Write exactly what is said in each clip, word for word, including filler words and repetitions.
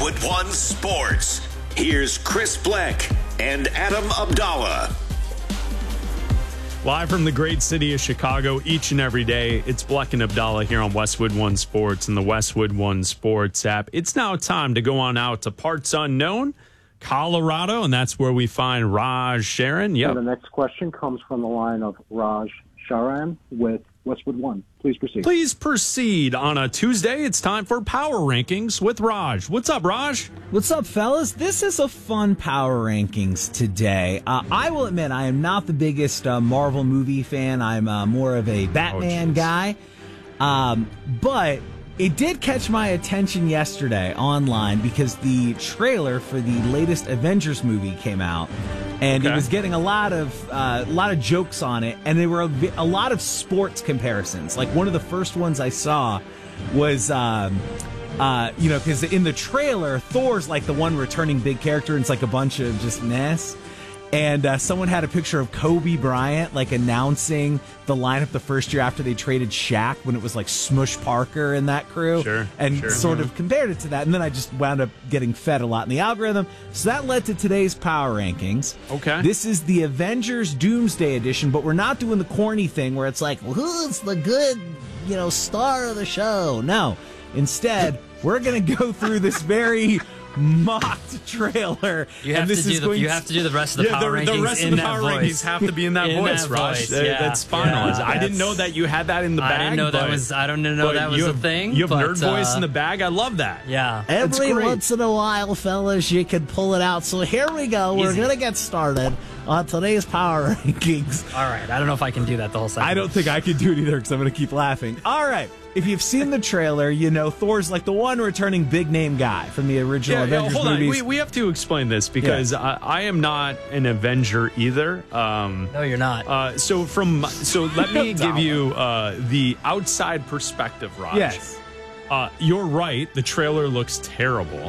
Westwood One Sports. Here's Chris Bleck and Adam Abdallah. Live from the great city of Chicago each and every day, it's Bleck and Abdallah here on Westwood One Sports and the Westwood One Sports app. It's now time to go on out to parts unknown, Colorado, and that's where we find Raj Sharon. Yep. And the next question comes from the line of Raj Sharan with Westwood One. Please proceed. Please proceed. On a Tuesday, it's time for Power Rankings with Raj. What's up, Raj? What's up, fellas? This is a fun Power Rankings today. Uh, I will admit I am not the biggest uh, Marvel movie fan. I'm uh, more of a Batman oh, guy. Um, but it did catch my attention yesterday online because the trailer for the latest Avengers movie came out. And okay. it was getting a lot of uh, a lot of jokes on it, and there were a, a lot of sports comparisons. Like one of the first ones I saw was, um, uh, you know, because in the trailer, Thor's like the one returning big character, and it's like a bunch of just mess. And uh, someone had a picture of Kobe Bryant, like, announcing the lineup the first year after they traded Shaq when it was, like, Smush Parker and that crew. Sure, and sure. sort Mm-hmm. of compared it to that. And then I just wound up getting fed a lot in the algorithm. So that led to today's Power Rankings. Okay. This is the Avengers Doomsday Edition, but we're not doing the corny thing where it's like, well, who's the good, you know, star of the show? No. Instead, we're going to go through this very mocked trailer. You have, and this to, do is the, going you have to do the rest of the Yeah, Power the, Rankings the rest in of the that Power voice. Rankings have to be in that In voice, that Raj. voice, That- yeah. That's fine. Yeah, I didn't know that you had that in the bag. I didn't know that but- was. I don't know but that was you a have, thing. You have but, nerd voice uh, in the bag. I love that. Yeah. Every great. once in a while, fellas, you can pull it out. So here we go. We're Easy. going to get started on today's Power Rankings. All right. I don't know if I can do that the whole segment. I don't think I can do it either because I'm going to keep laughing. All right. If you've seen the trailer, you know Thor's like the one returning big name guy from the original Yeah, yeah, Avengers hold on. movies. We, we have to explain this because I, I am not an Avenger either. Um, No, you're not. uh, so from so let me give you uh, the outside perspective, Raj. Yes. Uh, you're right. The trailer looks terrible.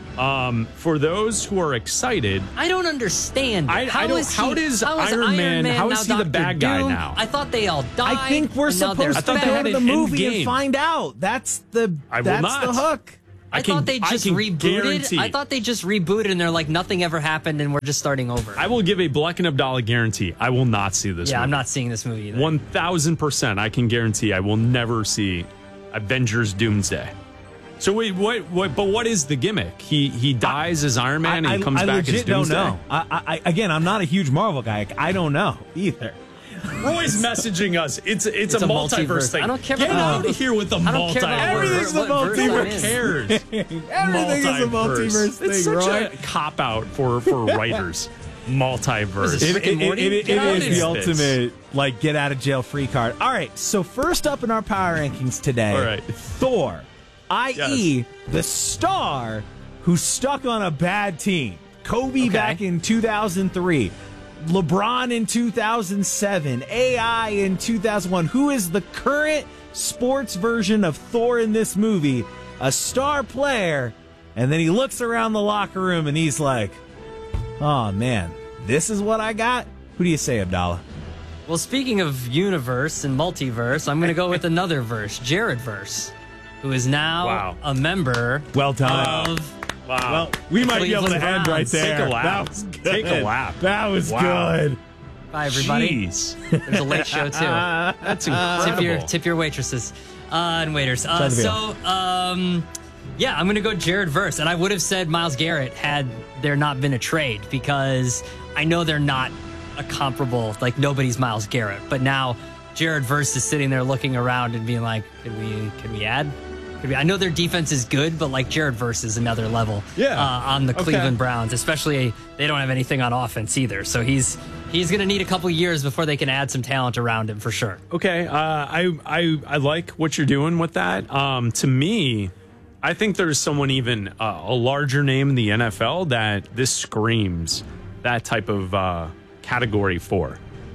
Um, for those who are excited, I don't understand. I- I how don't- is how he, does how is Iron Man- how is now he the Doctor bad guy Doom? now? I thought they all died. I think we're and now they're supposed to I thought they go had to the an movie end game. and find out. That's the I will that's not. the hook. I, I can- thought they I just can rebooted. guarantee- I thought they just rebooted and they're like nothing ever happened and we're just starting over. I will give a Bleck and Abdallah guarantee. I will not see this. yeah, movie. I'm not seeing this movie either. One thousand percent. I can guarantee I will never see Avengers Doomsday. So wait, what? What? But what is the gimmick? He he dies as Iron Man and he comes I back legit as Doomsday. don't know. I, I, again, I'm not a huge Marvel guy. I don't know either. Roy's messaging us. It's it's, It's a, a multiverse, multiverse. thing. I don't care Get about- out of here with the I don't care about multiverse. Everything's what a verse I'm multiverse. Who in. cares? Everything is a multiverse thing, It's such Roy. a cop out for for writers. Multiverse. Is it It, Rick and it, Morty? it, it, Get it out is of the here. ultimate, like, get out of jail free card. All right, so first up in our Power Rankings today, All right. Thor, that is the star who's stuck on a bad team. Kobe Okay. back in two thousand three, LeBron in two thousand seven, A I in two thousand one. Who is the current sports version of Thor in this movie? A star player, and then he looks around the locker room and he's like, oh, man, this is what I got? Who do you say, Abdallah? Well, speaking of universe and multiverse, I'm going to go with another verse, Jared Verse, who is now Wow. a member Well done. of. Wow. Well, we might be able to Cleveland end right Browns. there. Take a lap. That was good. Take a lap. That was Wow. good. Bye, everybody. Jeez. There's a late show too. That's incredible. tip your tip your waitresses uh, and waiters. Uh, to be so, um, yeah, I'm gonna go Jared Verse, and I would have said Myles Garrett had there not been a trade because I know they're not a comparable. Like nobody's Myles Garrett, but now Jared Verse is sitting there looking around and being like, "Can we? Can we add?" Could we- I know their defense is good, but like Jared Verse is another level Yeah. uh, on the Okay. Cleveland Browns, especially they don't have anything on offense either. So he's he's going to need a couple years before they can add some talent around him for sure. Okay, uh, I I I like what you're doing with that. Um, to me, I think there's someone even uh, a larger name in the N F L that this screams that type of uh, category for.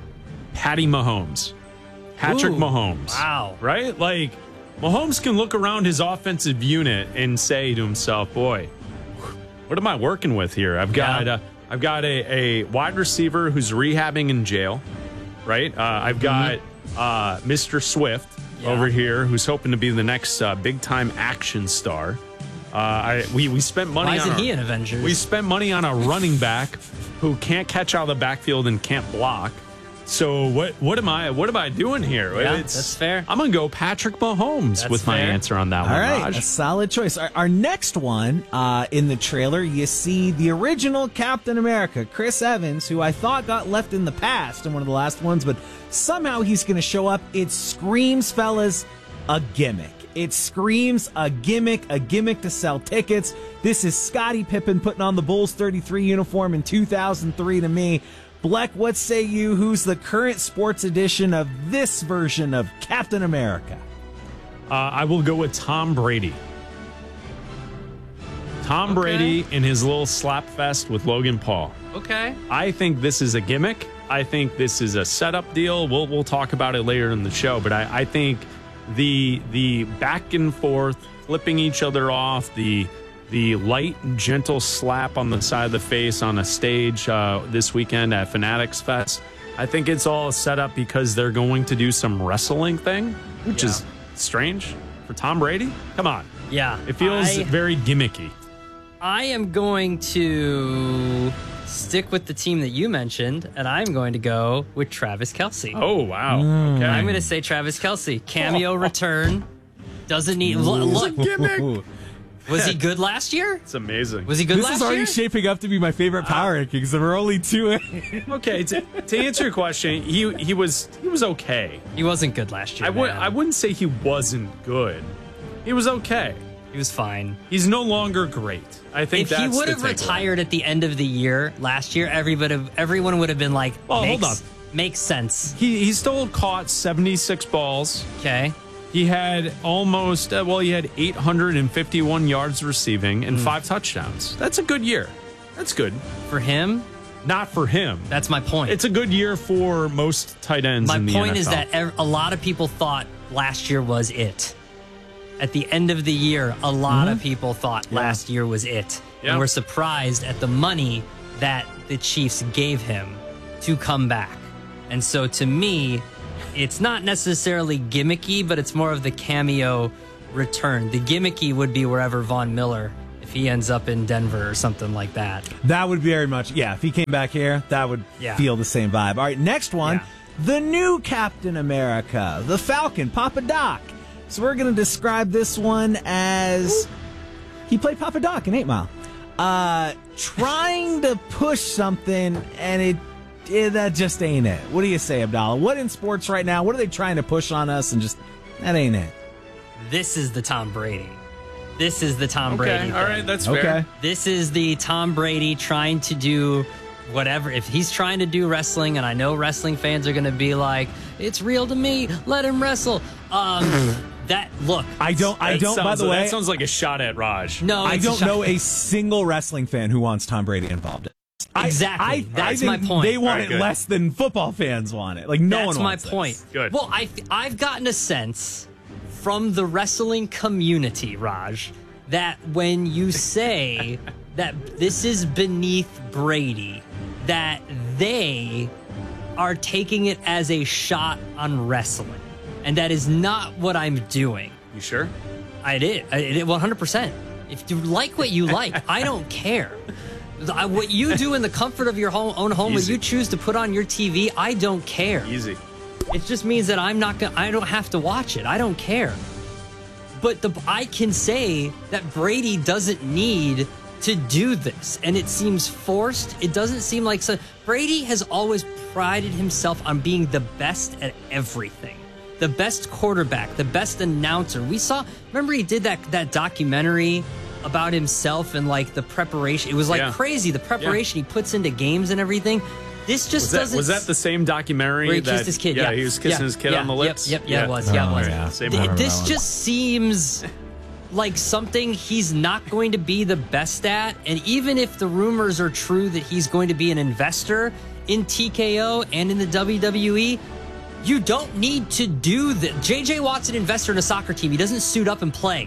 Patty Mahomes, Patrick Ooh, Mahomes. wow. Right? Like Mahomes can look around his offensive unit and say to himself, "Boy, what am I working with here? I've got Yeah. uh, I've got a, a wide receiver who's rehabbing in jail, right? Uh, I've got uh, Mister Swift Yeah. over here who's hoping to be the next uh, big time action star. Uh, I we we spent money. Why on isn't a, he an Avengers? We spent money on a running back who can't catch out of the backfield and can't block. So what what am I what am I doing here? Yeah, that's fair. I'm gonna go Patrick Mahomes That's with my fair. answer on that All one. right, Raj. a solid choice. Our, our next one uh, in the trailer, you see the original Captain America, Chris Evans, who I thought got left in the past in one of the last ones, but somehow he's going to show up. It screams, fellas, a gimmick. It screams a gimmick, a gimmick to sell tickets. This is Scottie Pippen putting on the Bulls thirty-three uniform in two thousand three to me. Bleck, what say you? Who's the current sports edition of this version of Captain America? Uh, I will go with Tom Brady. Tom Okay. Brady in his little slap fest with Logan Paul. Okay. I think this is a gimmick. I think this is a setup deal. We'll we'll talk about it later in the show, but I, I think the the back and forth, flipping each other off, the the light and gentle slap on the side of the face on a stage uh, this weekend at Fanatics Fest. I think it's all set up because they're going to do some wrestling thing, which Yeah. is strange for Tom Brady. Come on. Yeah. It feels I, very gimmicky. I am going to stick with the team that you mentioned, and I'm going to go with Travis Kelce. Oh, wow. Mm. Okay. I'm going to say Travis Kelce. Cameo return. Doesn't need. Look, look, was he good last year? It's amazing. Was he good This last is already year? shaping up to be my favorite power rankings. There were only two. Okay, to, to answer your question, he he was he was okay. He wasn't good last year. I would man. I wouldn't say he wasn't good. He was okay. He was fine. He's no longer great. I think If that's he would the have takeaway. retired at the end of the year last year, everybody, everyone would have been like, Well, hold makes, on. makes sense. He he still caught seventy-six balls. Okay. He had almost uh, well, he had eight hundred fifty-one yards receiving and five touchdowns. That's a good year. That's good. For him, Not for him. that's my point. It's a good year for most tight ends. My in the point N F L. is that ev- a lot of people thought last year was it. At the end of the year, a lot of people thought last year was it. Yeah. And were surprised at the money that the Chiefs gave him to come back. And so to me, it's not necessarily gimmicky, but it's more of the cameo return. The gimmicky would be wherever Von Miller, if he ends up in Denver or something like that. That would very much, yeah, if he came back here, that would Yeah. feel the same vibe. All right, next one, Yeah. the new Captain America, the Falcon, Papa Doc. So we're going to describe this one as he played Papa Doc in eight mile. Uh, trying to push something, and it, it that just ain't it. What do you say, Abdallah? What in sports right now, what are they trying to push on us, and just, that ain't it. This is the Tom Brady. This is the Tom Brady. Okay, all thing. right, that's fair. Okay. This is the Tom Brady trying to do whatever. If he's trying to do wrestling, and I know wrestling fans are going to be like, it's real to me, let him wrestle. Um, that, look. I don't, I That don't, by sounds- the way, that sounds like a shot at Raj. No, I it's a don't shot- know a single wrestling fan who wants Tom Brady involved. I- Exactly. I, That's I my think point. They want All right, it good. less than football fans want it. Like no That's one my wants point. this. Good. Well, I, I've gotten a sense from the wrestling community, Raj, that when you say that this is beneath Brady, that they are taking it as a shot on wrestling. And that is not what I'm doing. You sure? I did. I did one hundred percent. If you like what you like, I don't care. I, what you do in the comfort of your home, own home, what Easy. you choose to put on your T V, I don't care. Easy. It just means that I'm not gonna. I don't have to watch it. I don't care. But the I can say that Brady doesn't need to do this, and it seems forced. It doesn't seem like so. Brady has always prided himself on being the best at everything. The best quarterback, the best announcer. We saw. Remember, he did that that documentary about himself and like the preparation. It was like Yeah. crazy. The preparation he puts into games and everything. This just Was that, doesn't. was that the same documentary Where he that kissed his kid? Yeah, Yeah, he was kissing Yeah, his kid yeah, on the yep, lips. Yep, yeah, it was. Yeah, it Oh, was. yeah. Same Th- one. this that one. just seems like something he's not going to be the best at. And even if the rumors are true that he's going to be an investor in T K O and in the W W E, you don't need to do that. J J Watt's an investor in a soccer team. He doesn't suit up and play.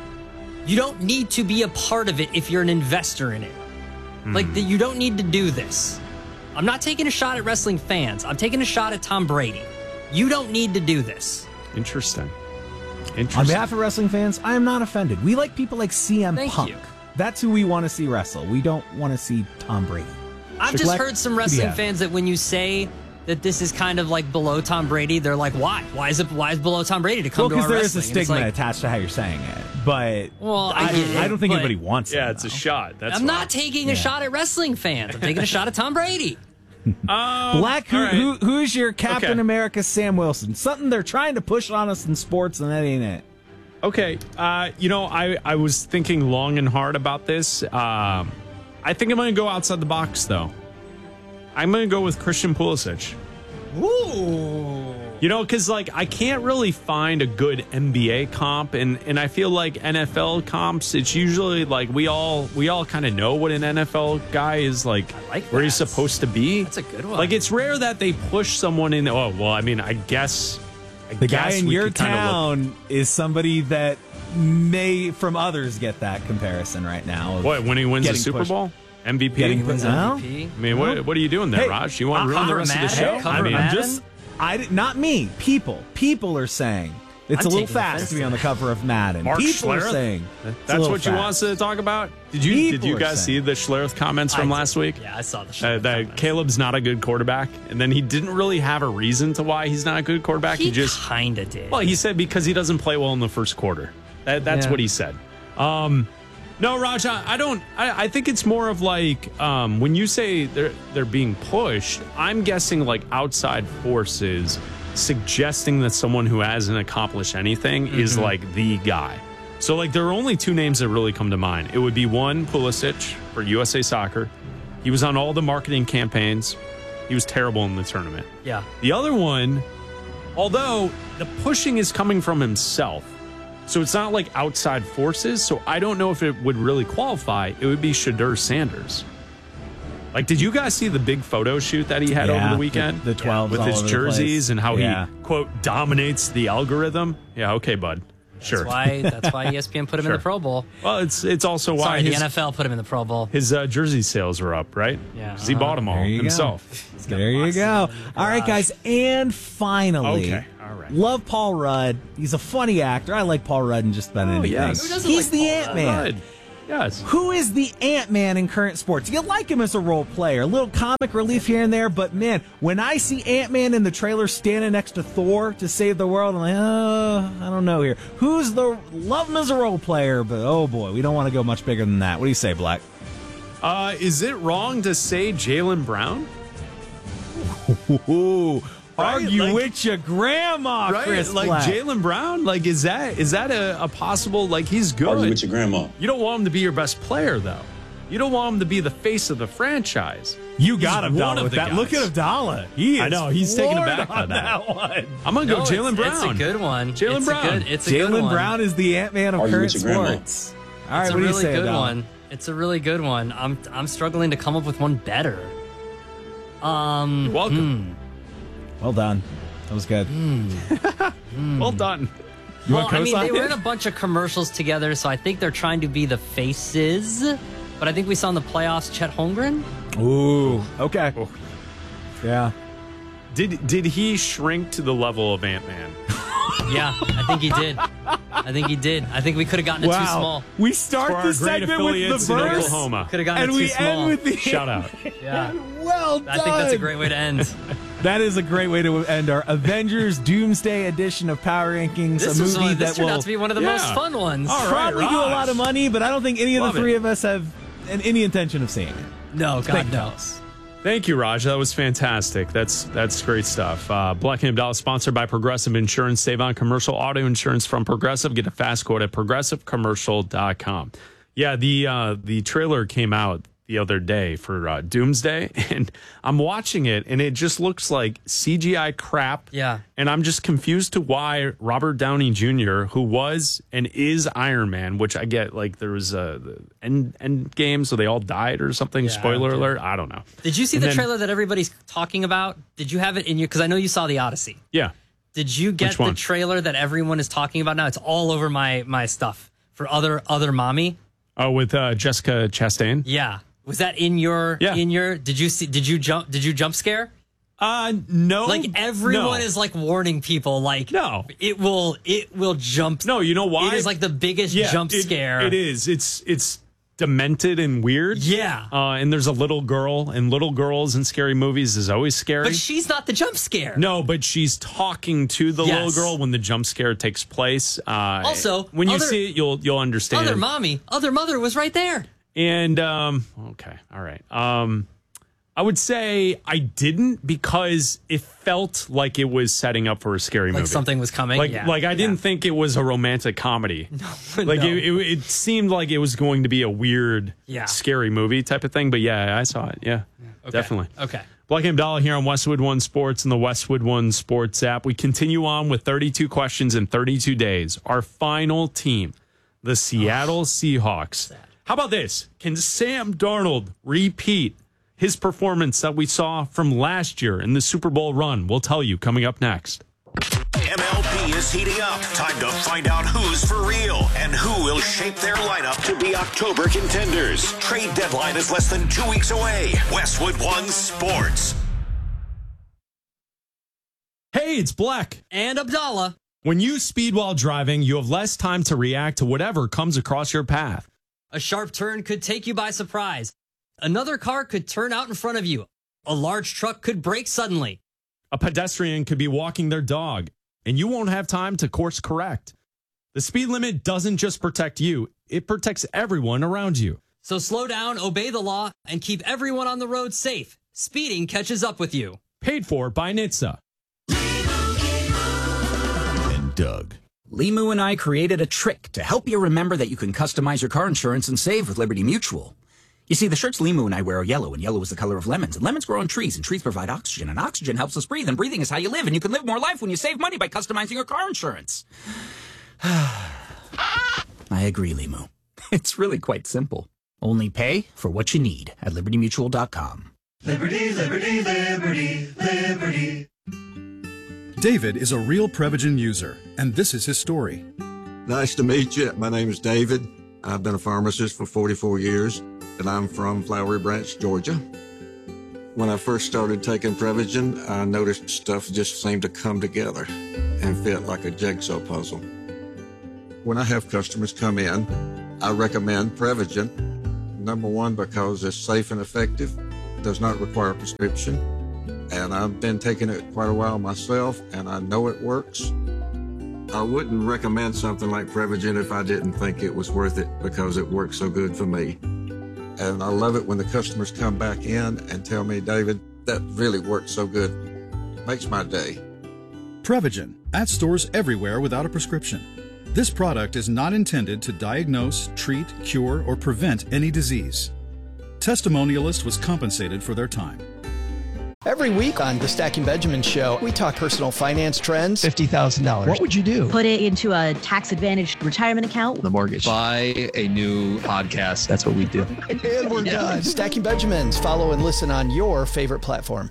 You don't need to be a part of it if you're an investor in it. Like, the, you don't need to do this. I'm not taking a shot at wrestling fans. I'm taking a shot at Tom Brady. You don't need to do this. Interesting. Interesting. On behalf of wrestling fans, I am not offended. We like people like C M Thank Punk. you. That's who we want to see wrestle. We don't want to see Tom Brady. I've Trick just Black, heard some who do you wrestling have? fans that when you say that this is kind of like below Tom Brady, they're like, why? Why is it why is below Tom Brady to come Well, to because our there is wrestling? a And it's stigma like, attached to how you're saying it. But Well, I I, get it, I don't think but- anybody wants it. Yeah, it's a though. shot. That's I'm why. not taking Yeah. a shot at wrestling fans. I'm taking a shot at Tom Brady. Um, Black, who, all right. who, who's your Captain Okay. America Sam Wilson? Something they're trying to push on us in sports, and that ain't it. Okay, uh, you know, I, I was thinking long and hard about this. Um, I think I'm going to go outside the box, though. I'm going to go with Christian Pulisic. Ooh. You know, because, like, I can't really find a good N B A comp, and, and I feel like N F L comps, it's usually, like, we all we all kind of know what an N F L guy is, like, I like where he's that. supposed to be. That's a good one. Like, it's rare that they push someone in. Oh, well, I mean, I guess... I The guy guess in we your could kinda look- town is somebody that may, from others, get that comparison right now. of What, when he wins the getting Super pushed. Bowl? M V P? Getting I pushed. Well, M V P. mean, what, what are you doing there, Hey, Raj? You want to uh, ruin the cover rest of the Madden, show? cover I mean, Madden. I'm just, I did- not me. People, people are saying it's I'm a little taking fast offense to be to on the that. cover of Madden. Mark people are Schlereth? saying it's a That's little what you want us fast. to talk about? Did you did People you are guys see saying. the Schlereth comments I from did. last week? Yeah, I saw the Uh, show. that Caleb's not a good quarterback, and then he didn't really have a reason to why he's not a good quarterback. He, He just kind of did. well, he said because he doesn't play well in the first quarter. That, that's Yeah. what he said. Um, no, Raj, I, I don't. I, I think it's more of like um, when you say they're they're being pushed. I'm guessing like outside forces suggesting that someone who hasn't accomplished anything Mm-hmm. is like the guy. So like there are only two names that really come to mind. It would be one Pulisic for U S A Soccer. He was on all the marketing campaigns. He was terrible in the tournament. yeah. The other one, although the pushing is coming from himself, so it's not like outside forces. So I don't know if it would really qualify. It would be Shadur Sanders. Like, did you guys see the big photo shoot that he had Yeah, over the weekend? the- the twelves with all his over the jerseys place. and how Yeah. he quote dominates the algorithm? Yeah, okay, bud. Sure. That's why. That's why E S P N put him in Sure. the Pro Bowl. Well, it's it's also why Sorry, the his, N F L put him in the Pro Bowl. his uh, jersey sales are up, right? Yeah. 'Cause he Uh-huh. bought them all There you go. himself. There you boxes go. in the All right, garage. guys, and finally, Okay, all right. love Paul Rudd. He's a funny actor. I like Paul Rudd in just about anything. yes. Who doesn't He's like the Paul Ant Rudd? Man. Good. Yes. Who is the Ant-Man in current sports? You like him as a role player, a little comic relief here and there, but man, when I see Ant-Man in the trailer standing next to Thor to save the world, I'm like, oh, I don't know here. Who's the, love him as a role player, but oh boy, we don't want to go much bigger than that. What do you say, Black? Uh, is it wrong to say Jaylen Brown? Ooh, Right, argue like- with your grandma, Right, Chris like Black. Jaylen Brown. Like, is that is that a, a possible? Like, he's good. Argue with your grandma. You don't want him to be your best player, though. You don't want him to be the face of the franchise. You He's got one Abdallah of with the that. Look guys. at Abdallah. He is I know, he's taken floored aback by on that. one. I'm gonna go No, Jaylen it's- Brown. It's a good one. Jaylen It's Brown. A good, it's a good Jaylen one. Brown is the Ant-Man of Argue current with your grandma. sports. All right, It's a what do really you say, good Abdallah? one. It's a really good one. I'm I'm struggling to come up with one better. Um, You're welcome. Well done. That was good. Well done. You well, want I mean, cosign they were it? in a bunch of commercials together, so I think they're trying to be the faces. But I think we saw in the playoffs Chet Holmgren. Ooh, okay. Oh. Yeah. Did did he shrink to the level of Ant Man? Yeah, I think he did. I think he did. I think we could have gotten it too small. We start For our this great segment with the affiliates in verse, Oklahoma. Could have gotten and it too we small. end with the Shout out. yeah, Well done. I think that's a great way to end. That is a great way to end our Avengers Doomsday edition of Power Rankings. This a was movie one, this that turned will out to be one of the Yeah. most fun ones. All right. probably do a Raj. lot of money, but I don't think any of Love the three it. of us have an, any intention of seeing it. No, God Thank no. us. Thank you, Raj. That was fantastic. That's that's great stuff. Uh, Black and Abdallah, sponsored by Progressive Insurance. Save on commercial auto insurance from Progressive. Get a fast quote at progressive commercial dot com. Yeah, the uh, the trailer came out the other day for uh, Doomsday, and I'm watching it, and it just looks like C G I crap. Yeah. And I'm just confused to why Robert Downey Junior, who was and is Iron Man, which I get, like there was a the end, end game, so they all died or something. Yeah, Spoiler okay. alert. I don't know. Did you see And the then- trailer that everybody's talking about? Did you have it in your? Because I know you saw the Odyssey. Yeah. Did you get Which the one? trailer that everyone is talking about now? It's all over my my stuff for other other mommy. Oh, with uh, Jessica Chastain. Yeah, was that in your Yeah. in your? Did you see? Did you jump? Did you jump scare? Uh, no. Like everyone no. is like warning people, like No. it will it will jump. No, you know why? It is like the biggest Yeah, jump it- scare. It is. It's it's demented and weird. Yeah. Uh, and there's a little girl, and little girls in scary movies is always scary. But she's not the jump scare. No, but she's talking to the Yes. little girl when the jump scare takes place. Uh, Also, when you other- see it, you'll you'll understand. Other mommy, other mother was right there. And um, okay, all right. Um, I would say I didn't because it felt like it was setting up for a scary Like movie. something was coming. Like, yeah. like I didn't Yeah. think it was a romantic comedy. Like No. it, it, it seemed like it was going to be a weird, Yeah. scary movie type of thing. But yeah, I saw it. Yeah, Okay. definitely. Okay. Black and Abdallah here on Westwood One Sports and the Westwood One Sports app. We continue on with thirty-two questions in thirty-two days. Our final team, the Seattle Seahawks. How about this? Can Sam Darnold repeat his performance that we saw from last year in the Super Bowl run? We'll tell you coming up next. M L B is heating up. Time to find out who's for real and who will shape their lineup to be October contenders. Trade deadline is less than two weeks away. Westwood One Sports. Hey, it's Black. And Abdallah. When you speed while driving, you have less time to react to whatever comes across your path. A sharp turn could take you by surprise. Another car could turn out in front of you. A large truck could brake suddenly. A pedestrian could be walking their dog, and you won't have time to course correct. The speed limit doesn't just protect you, it protects everyone around you. So slow down, obey the law, and keep everyone on the road safe. Speeding catches up with you. Paid for by N H T S A. And Doug. Limu and I created a trick to help you remember that you can customize your car insurance and save with Liberty Mutual. You see, the shirts Limu and I wear are yellow, and yellow is the color of lemons, and lemons grow on trees, and trees provide oxygen, and oxygen helps us breathe, and breathing is how you live, and you can live more life when you save money by customizing your car insurance. I agree, Limu. It's really quite simple. Only pay for what you need at liberty mutual dot com. Liberty, liberty, liberty, liberty. David is a real Prevagen user, and this is his story. Nice to meet you. My name is David. I've been a pharmacist for forty-four years, and I'm from Flowery Branch, Georgia. When I first started taking Prevagen, I noticed stuff just seemed to come together and fit like a jigsaw puzzle. When I have customers come in, I recommend Prevagen. Number one, because it's safe and effective, does not require a prescription, and I've been taking it quite a while myself, and I know it works. I wouldn't recommend something like Prevagen if I didn't think it was worth it because it works so good for me. And I love it when the customers come back in and tell me, David, that really works so good. Makes my day. Prevagen, at stores everywhere without a prescription. This product is not intended to diagnose, treat, cure, or prevent any disease. Testimonialist was compensated for their time. Every week on the Stacking Benjamin Show, we talk personal finance trends. fifty thousand dollars. What would you do? Put it into a tax-advantaged retirement account. The mortgage. Buy a new podcast. That's what we do. And we're done. Stacking Benjamins. Follow and listen on your favorite platform.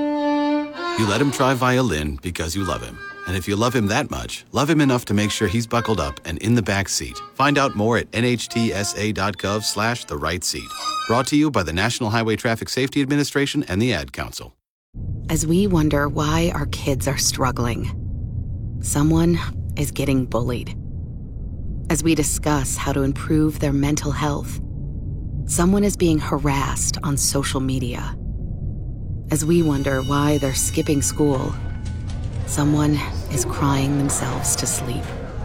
You let him try violin because you love him. And if you love him that much, love him enough to make sure he's buckled up and in the back seat. Find out more at nhtsa.gov slash the right seat. Brought to you by the National Highway Traffic Safety Administration and the Ad Council. As we wonder why our kids are struggling, someone is getting bullied. As we discuss how to improve their mental health, someone is being harassed on social media. As we wonder why they're skipping school, someone is crying themselves to sleep.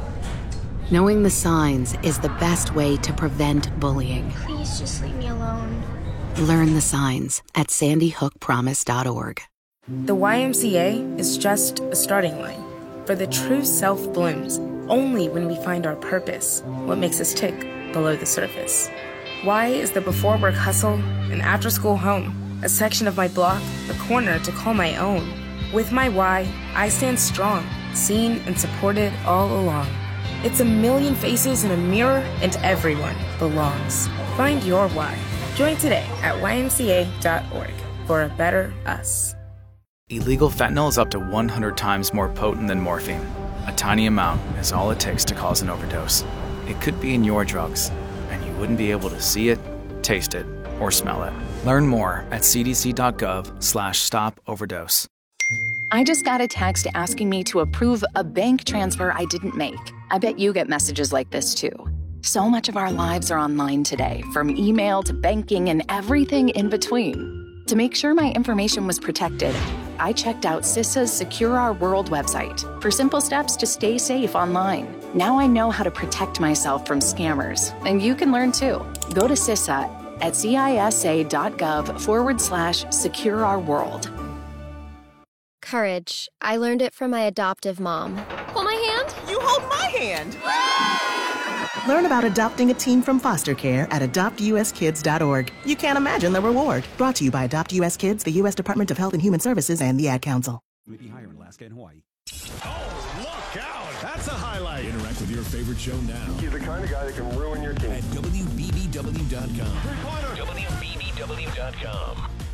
Knowing the signs is the best way to prevent bullying. Please just leave me alone. Learn the signs at sandy hook promise dot org. The Y M C A is just a starting line, for the true self blooms only when we find our purpose, what makes us tick below the surface. Y is the before work hustle, an after school home, a section of my block, a corner to call my own. With my Y, I stand strong, seen and supported all along. It's a million faces in a mirror, and everyone belongs. Find your Y. Join today at y m c a dot org for a better us. Illegal fentanyl is up to one hundred times more potent than morphine. A tiny amount is all it takes to cause an overdose. It could be in your drugs, and you wouldn't be able to see it, taste it, or smell it. Learn more at c d c dot gov slash stop overdose. I just got a text asking me to approve a bank transfer I didn't make. I bet you get messages like this too. So much of our lives are online today, from email to banking and everything in between. To make sure my information was protected, I checked out CISA's Secure Our World website for simple steps to stay safe online. Now I know how to protect myself from scammers, and you can learn too. Go to CISA at cisa.gov forward slash secure our world. Courage. I learned it from my adoptive mom. Hold my hand. You hold my hand. Learn about adopting a teen from foster care at adopt u s kids dot org. You can't imagine the reward. Brought to you by Adopt U S Kids, the U S Department of Health and Human Services, and the Ad Council. Maybe higher in Alaska and Hawaii. Oh, look out! That's a highlight. Interact with your favorite show now. He's the kind of guy that can ruin your team. At W B B W dot com. W B B W dot com.